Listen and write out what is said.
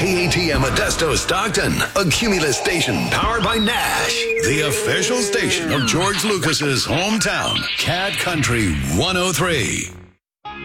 KATM Modesto Stockton, a Cumulus station powered by Nash, the official station of George Lucas's hometown, Cat Country 103.